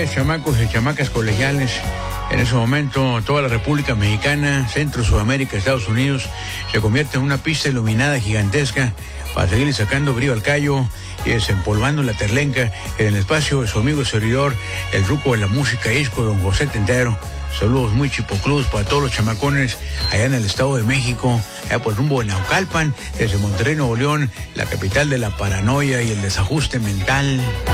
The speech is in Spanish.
tardes, chamacos y chamacas colegiales. En ese momento, toda la República Mexicana, Centro, Sudamérica, Estados Unidos, se convierte en una pista iluminada gigantesca para seguir sacando brío al callo y desempolvando la terlenca en el espacio de su amigo servidor, el ruco de la música disco, don José Tintero. Saludos muy chipoclus para todos los chamacones allá en el Estado de México, allá por rumbo de Naucalpan, desde Monterrey, Nuevo León, la capital de la paranoia y el desajuste mental.